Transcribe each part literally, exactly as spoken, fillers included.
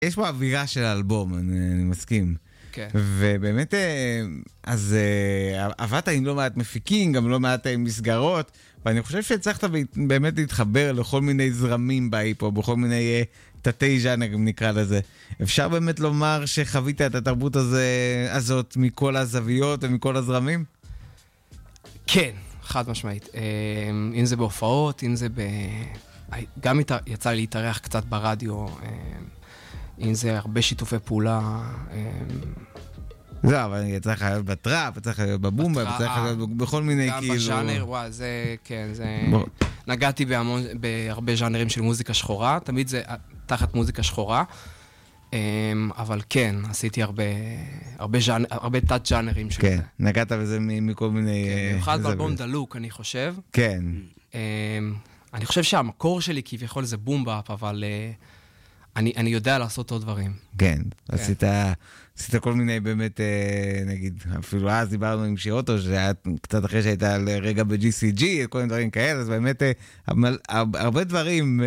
יש פה אווירה של האלבום, אני, אני מסכים. כן. ובאמת, אז עבדת עם לא מעט מפיקים, גם לא מעט מסגרות, ואני חושב שהצלחת באמת להתחבר לכל מיני זרמים בהיפו, בכל מיני תתי ז'אנרים נקרא לזה. אפשר באמת לומר שחווית את התרבות הזה, הזאת מכל הזוויות ומכל הזרמים? כן, חד משמעית. אם זה בהופעות, אם זה ב... גם יצא לי להתארח קצת ברדיו, אם זה הרבה שיתופי פעולה. זה, אבל יצא לך להיות בטראפ, יצא לך להיות בבומבה, יצא לך להיות בכל מיני כאילו... גם בז'אנר, וואי, זה, כן, זה... נגעתי בהרבה ז'אנרים של מוזיקה שחורה, תמיד זה תחת מוזיקה שחורה, אבל כן, עשיתי הרבה, הרבה תת ז'אנרים של זה. כן, נגעת בזה מכל מיני... במיוחד באלבום דלוק, אני חושב. כן. אני חושב שהמקור שלי כביכול זה בום-באפ, אבל אני, אני יודע לעשות עוד דברים. כן, עשית, עשית כל מיני באמת, נגיד, אפילו אז דיברנו עם שירוטו, שהיה קצת אחרי שהייתה לרגע ב-ג'י סי ג'י, כל מיני דברים כאלה, אז באמת הרבה דברים,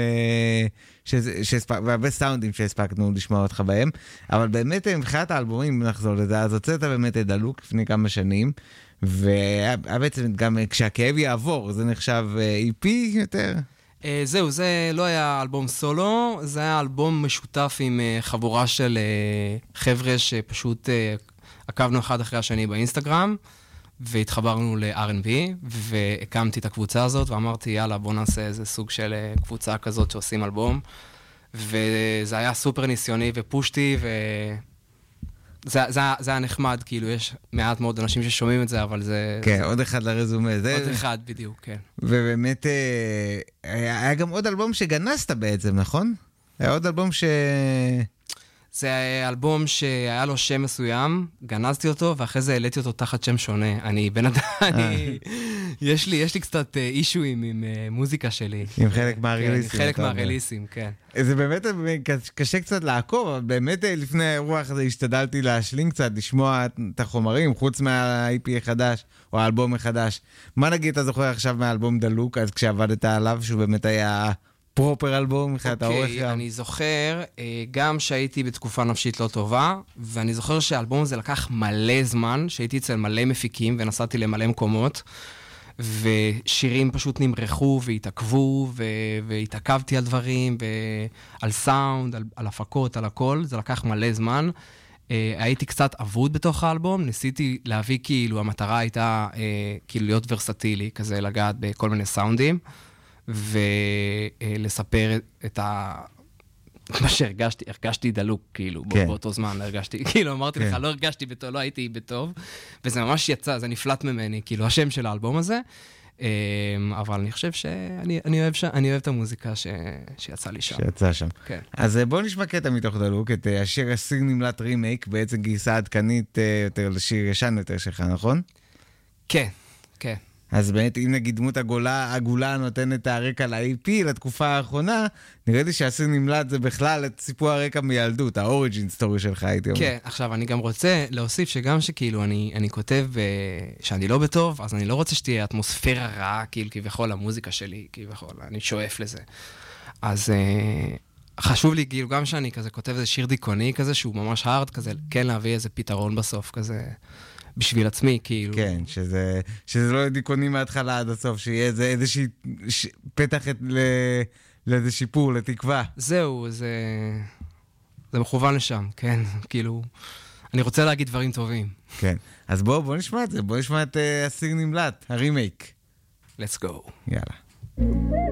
והרבה סאונדים שהספקנו לשמוע אותך בהם, אבל באמת מבחינת האלבומים, נחזור לזה, אז הוצאת באמת את דלוק לפני כמה שנים, ובעצם גם כשהכאב יעבור, זה נחשב אי פי יותר? זהו, זה לא היה אלבום סולו, זה היה אלבום משותף עם חבורה של חבר'ה שפשוט עקבנו אחד אחרי השני באינסטגרם, והתחברנו ל-אר אנד בי, והקמתי את הקבוצה הזאת, ואמרתי, יאללה, בוא נעשה איזה סוג של קבוצה כזאת שעושים אלבום, וזה היה סופר ניסיוני ופושטי, ו... זה, זה, זה היה נחמד, כאילו, יש מעט מאוד אנשים ששומעים את זה, אבל זה... כן, זה... עוד אחד לרזומה. זה... עוד אחד, בדיוק, כן. ובאמת, היה גם עוד אלבום שגנסת בעצם, נכון? היה עוד אלבום ש... זה אלבום שהיה לו שם מסוים, גנזתי אותו, ואחרי זה העליתי אותו תחת שם שונה. אני בן אדם, אני... יש לי, יש לי קצת אישויים עם מוזיקה שלי. עם חלק מהרליסים. כן, חלק מהרליסים, כן. זה באמת קשה קצת לעקוב, אבל באמת לפני האירוע הזה השתדלתי להשלים קצת, לשמוע את החומרים, חוץ מה-אי פי החדש, או האלבום החדש. מה נגיד אתה זוכר עכשיו מהאלבום דלוק, אז כשעבדת עליו, שהוא באמת היה... פרופר אלבום, מבחינת האורך גם. אוקיי, אני זוכר גם שהייתי בתקופה נפשית לא טובה, ואני זוכר שהאלבום הזה לקח מלא זמן, שהייתי אצל מלא מפיקים, ונסעתי למלא מקומות, ושירים פשוט נמרחו והתעכבו, והתעכבתי על דברים, על סאונד, על הפקות, על הכל, זה לקח מלא זמן. הייתי קצת עבוד בתוך האלבום, ניסיתי להביא כאילו, המטרה הייתה כאילו להיות ורסטילי, כזה לגעת בכל מיני סאונדים, ולספר את ה... מה שהרגשתי, הרגשתי דלוק, כאילו, באותו זמן, הרגשתי, כאילו, אמרתי לך, לא הרגשתי בטוב, לא הייתי בטוב, וזה ממש יצא, זה נפלט ממני, כאילו, השם של האלבום הזה, אבל אני חושב שאני אוהב, אני אוהב את המוזיקה שיצא לי שם. שיצא שם. אז בואו נשמע קטע מתוך דלוק, את השיר הסיר נמלט רימייק, בעצם גרסה עדכנית יותר לשיר ישן יותר שלך, נכון? כן, כן. אז באמת, אם נגיד דמות הגולה, הגולה נותנת את הרקע ל-אי פי לתקופה האחרונה, נראה לי שהסיר נמלט זה בכלל את סיפור הרקע מילדות, האוריג'ין סטורי שלך, הייתי אומר. כן, עכשיו אני גם רוצה להוסיף שגם שכאילו אני, אני כותב שאני לא בטוב, אז אני לא רוצה שתהיה אטמוספירה רעה, כאילו כביכול המוזיקה שלי, כביכול, אני שואף לזה. אז חשוב לי, כאילו גם שאני כזה כותב איזה שיר דיכאוני כזה, שהוא ממש הארד כזה, כן להביא איזה פתרון בסוף כזה. בשביל עצמי, כאילו. כן, שזה, שזה לא דיכאוני מההתחלה עד הסוף, שיהיה איזה, איזושהי ש... פתח את, ל... לאיזה שיפור, לתקווה. זהו, זה, זה מכוון לשם, כן, כאילו, אני רוצה להגיד דברים טובים. כן, אז בואו, בואו נשמע את זה, בואו נשמע את uh, הסיר נמלט, הרימייק. Let's go. יאללה.